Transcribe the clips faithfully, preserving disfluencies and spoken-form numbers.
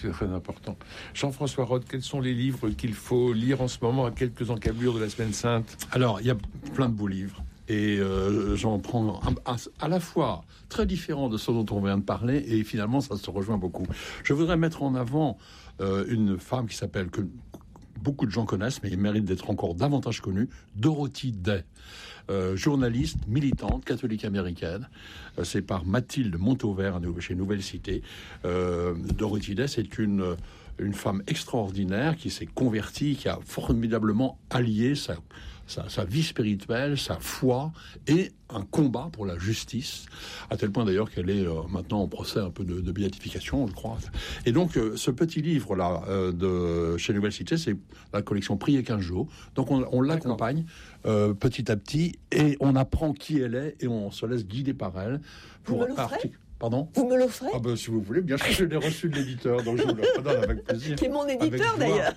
c'est très important. Jean-François Rode, quels sont les livres qu'il faut lire en ce moment à quelques encablures de la Semaine Sainte? Alors, il y a plein de beaux livres. Et euh, j'en prends un, un, à la fois très différents de ceux dont on vient de parler, et finalement, ça se rejoint beaucoup. Je voudrais mettre en avant euh, une femme qui s'appelle, que beaucoup de gens connaissent, mais il mérite d'être encore davantage connue, Dorothy Day. Euh, journaliste, militante, catholique américaine. Euh, c'est par Mathilde Montauvert chez Nouvelle Cité. Euh, Dorothy Day, c'est une, une femme extraordinaire qui s'est convertie, qui a formidablement allié sa, sa, sa vie spirituelle, sa foi et un combat pour la justice, à tel point d'ailleurs qu'elle est euh, maintenant en procès un peu de, de béatification, je crois. Et donc, euh, ce petit livre-là euh, de chez Nouvelle Cité, c'est la collection Prier quinze jours. Donc, on, on l'accompagne euh, petit à petit et on apprend qui elle est et on se laisse guider par elle. Pour Vous me l'offrez ? Pardon ? Vous me l'offrez ? Ah ben, si vous voulez, bien sûr, je l'ai reçu de l'éditeur, donc je vous le redonne avec plaisir. Qui est mon éditeur, d'ailleurs.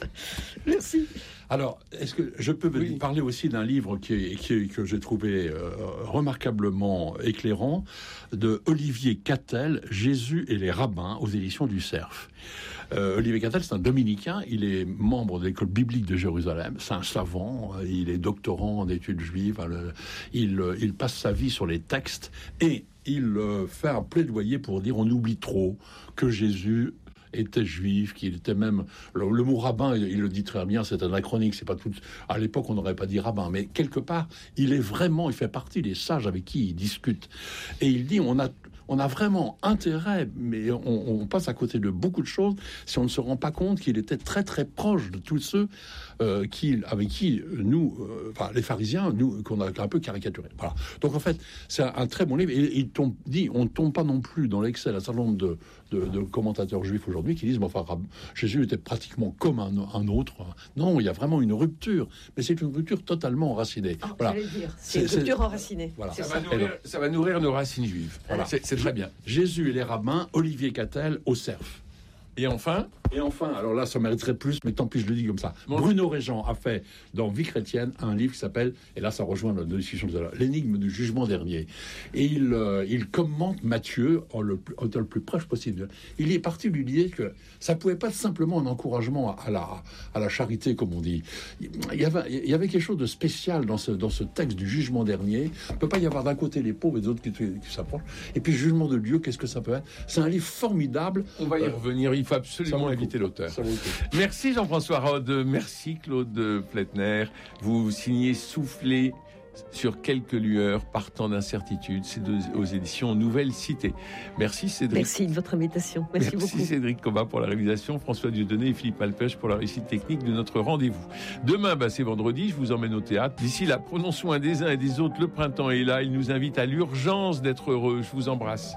Merci. Alors, est-ce que je peux oui. parler aussi d'un livre qui est, qui est, que j'ai trouvé euh, remarquablement éclairant, de Olivier Cattel, Jésus et les rabbins, aux éditions du Cerf. Euh, Olivier Cattel, c'est un dominicain, il est membre de l'école biblique de Jérusalem, c'est un savant, il est doctorant en études juives, il, il passe sa vie sur les textes et il fait un plaidoyer pour dire on oublie trop que Jésus était juif, qu'il était même... Le, le mot rabbin, il, il le dit très bien, c'est anachronique, c'est pas tout... À l'époque, on n'aurait pas dit rabbin, mais quelque part, il est vraiment, il fait partie des sages avec qui il discute. Et il dit, on a... On a vraiment intérêt, mais on, on passe à côté de beaucoup de choses si on ne se rend pas compte qu'il était très très proche de tous ceux euh, qui, avec qui nous, euh, enfin les pharisiens, nous qu'on a un peu caricaturé. Voilà. Donc en fait, c'est un, un très bon livre. Et il tombe, dit, on ne tombe pas non plus dans l'excès d'un certain nombre de, de, de commentateurs juifs aujourd'hui qui disent, bon, enfin, Jésus était pratiquement comme un, un autre. Non, il y a vraiment une rupture, mais c'est une rupture totalement enracinée. Oh, voilà. Dire, c'est, c'est une rupture enracinée. Voilà. Ça, ça. Va nourrir, ça va nourrir nos racines juives. Voilà. C'est, c'est très bien. Jésus et les rabbins, Olivier Cattel au Cerf. Et enfin Et enfin, alors là, ça mériterait plus, mais tant pis, je le dis comme ça. Bon. Bruno Régent a fait, dans Vie chrétienne, un livre qui s'appelle, et là, ça rejoint notre discussion de l'énigme du jugement dernier. Et il, euh, il commente Matthieu en le, en le plus proche possible. Il est parti de l'idée que ça pouvait pas être simplement un encouragement à la, à la charité, comme on dit. Il y avait, il y avait quelque chose de spécial dans ce, dans ce texte du jugement dernier. Il ne peut pas y avoir d'un côté les pauvres et d'autres qui, qui s'approchent. Et puis, le jugement de Dieu, qu'est-ce que ça peut être ? C'est un livre formidable. On va y euh, revenir. Il faut absolument inviter l'auteur. Merci Jean-François Rode, merci Claude Pletner. Vous signez Souffler sur quelques lueurs partant d'incertitude. C'est de, aux éditions Nouvelle Cité. Merci Cédric. Merci de votre invitation. Merci, merci beaucoup. Merci Cédric Cobat pour la réalisation, François Dieudonné et Philippe Malpêche pour la réussite technique de notre rendez-vous. Demain, bah, c'est vendredi, je vous emmène au théâtre. D'ici là, prenons soin des uns et des autres. Le printemps est là, il nous invite à l'urgence d'être heureux. Je vous embrasse.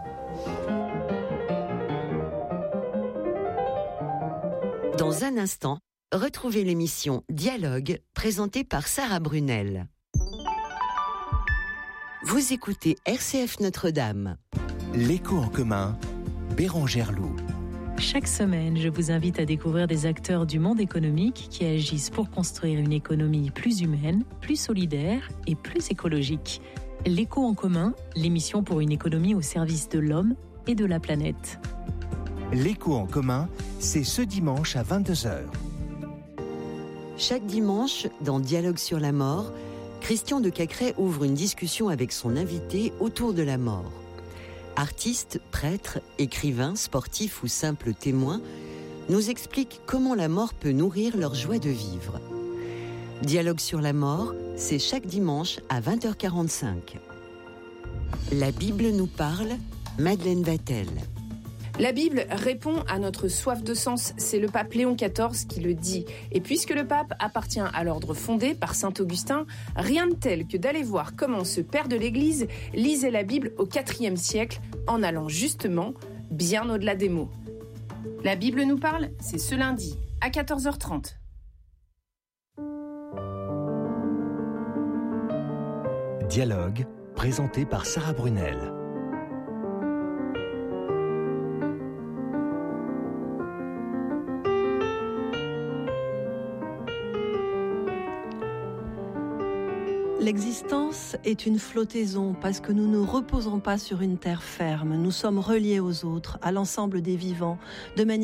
Dans un instant, retrouvez l'émission Dialogue, présentée par Sarah Brunel. Vous écoutez R C F Notre-Dame. L'écho en commun, Bérangère Loup. Chaque semaine, je vous invite à découvrir des acteurs du monde économique qui agissent pour construire une économie plus humaine, plus solidaire et plus écologique. L'écho en commun, l'émission pour une économie au service de l'homme et de la planète. L'écho en commun, c'est ce dimanche à vingt-deux heures. Chaque dimanche, dans Dialogue sur la mort, Christian de Cacrès ouvre une discussion avec son invité autour de la mort. Artistes, prêtres, écrivains, sportifs ou simples témoins nous expliquent comment la mort peut nourrir leur joie de vivre. Dialogue sur la mort, c'est chaque dimanche à vingt heures quarante-cinq. La Bible nous parle, Madeleine Vatel. La Bible répond à notre soif de sens, c'est le pape Léon quatorze qui le dit. Et puisque le pape appartient à l'ordre fondé par saint Augustin, rien de tel que d'aller voir comment ce père de l'Église lisait la Bible au quatrième siècle, en allant justement bien au-delà des mots. La Bible nous parle, c'est ce lundi à quatorze heures trente. Dialogue, présenté par Sarah Brunel. L'existence est une flottaison parce que nous ne reposons pas sur une terre ferme. Nous sommes reliés aux autres, à l'ensemble des vivants, de manière